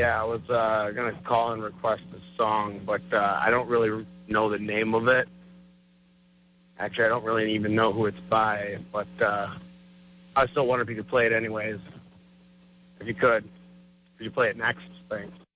Yeah, I was going to call and request a song, but I don't really know the name of it. Actually, I don't really even know who it's by, but I still wonder if you could play it anyways. If you could you play it next? Thanks.